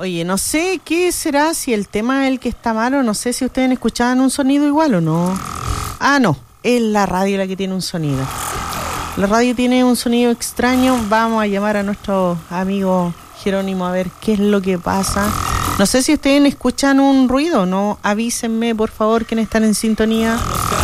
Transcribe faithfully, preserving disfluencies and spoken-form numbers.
Oye, no sé qué será, si el tema es el que está malo, no sé si ustedes escuchaban un sonido igual o no. Ah, no, es la radio la que tiene un sonido. La radio tiene un sonido extraño. Vamos a llamar a nuestro amigo Jerónimo a ver qué es lo que pasa. No sé si ustedes escuchan un ruido, ¿no? Avísenme, por favor, quienes están en sintonía.